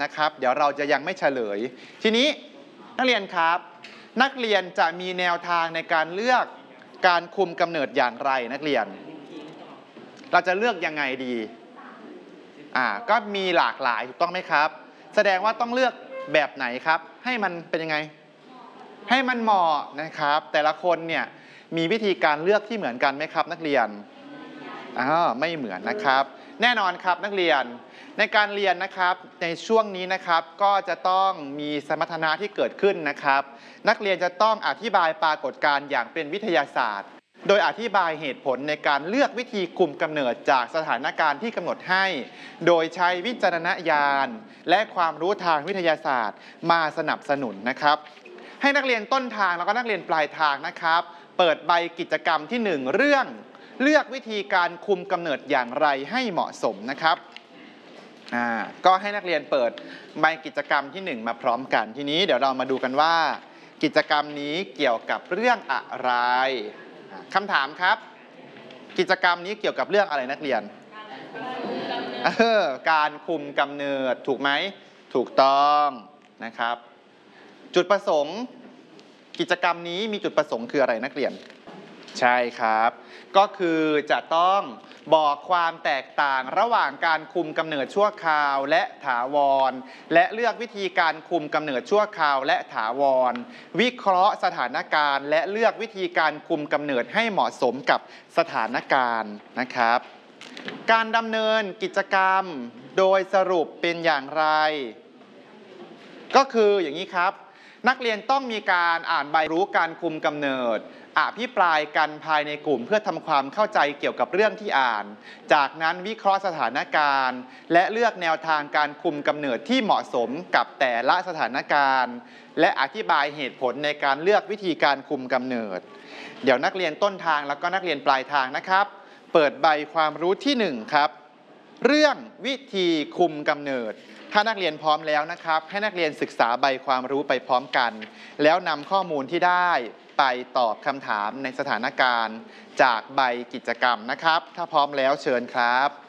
นะครับเดี๋ยวเราจะยังไม่เฉลยทีนี้นักเรียนครับนักเรียนจะมีแนวทางในการเลือกการคุมกำเนิดอย่างไรนักเรียนเราจะเลือกยังไงดีก็มีหลากหลายถูกต้องไหมครับแสดงว่าต้องเลือกแบบไหนครับให้มันเป็นยังไงให้มันเหมาะนะครับแต่ละคนเนี่ยมีวิธีการเลือกที่เหมือนกันไหมครับนักเรียนไม่เหมือนนะครับแน่นอนครับนักเรียนในการเรียนนะครับในช่วงนี้นะครับก็จะต้องมีสมรรถนะที่เกิดขึ้นนะครับนักเรียนจะต้องอธิบายปรากฏการณ์อย่างเป็นวิทยาศาสตร์โดยอธิบายเหตุผลในการเลือกวิธีคุมกำเนิดจากสถานการณ์ที่กำหนดให้โดยใช้วิจารณญาณและความรู้ทางวิทยาศาสตร์มาสนับสนุนนะครับให้นักเรียนต้นทางแล้วก็นักเรียนปลายทางนะครับเปิดใบกิจกรรมที่1เรื่องเลือกวิธีการคุมกำเนิดอย่างไรให้เหมาะสมนะครับก็ให้นักเรียนเปิดใบกิจกรรมที่1มาพร้อมกันทีนี้เดี๋ยวเรามาดูกันว่ากิจกรรมนี้เกี่ยวกับเรื่องอะไรคำถามครับกิจกรรมนี้เกี่ยวกับเรื่องอะไรนักเรียนการคุมกำเนิดถูกไหมถูกต้องนะครับจุดประสงค์กิจกรรมนี้มีจุดประสงค์คืออะไรนักเรียนใช่ครับก็คือจะต้องบอกความแตกต่างระหว่างการคุมกำเนิดชั่วคราวและถาวรและเลือกวิธีการคุมกำเนิดชั่วคราวและถาวรวิเคราะห์สถานการณ์และเลือกวิธีการคุมกำเนิดให้เหมาะสมกับสถานการณ์นะครับการดำเนินกิจกรรมโดยสรุปเป็นอย่างไรก็คืออย่างนี้ครับนักเรียนต้องมีการอ่านใบรู้การคุมกำเนิดอภิปรายกันภายในกลุ่มเพื่อทำความเข้าใจเกี่ยวกับเรื่องที่อ่านจากนั้นวิเคราะห์สถานการณ์และเลือกแนวทางการคุมกำเนิดที่เหมาะสมกับแต่ละสถานการณ์และอธิบายเหตุผลในการเลือกวิธีการคุมกำเนิดเดี๋ยวนักเรียนต้นทางแล้วก็นักเรียนปลายทางนะครับเปิดใบความรู้ที่1ครับเรื่องวิธีคุมกำเนิดถ้านักเรียนพร้อมแล้วนะครับให้นักเรียนศึกษาใบความรู้ไปพร้อมกันแล้วนำข้อมูลที่ได้ไปตอบคำถามในสถานการณ์จากใบกิจกรรมนะครับถ้าพร้อมแล้วเชิญครับ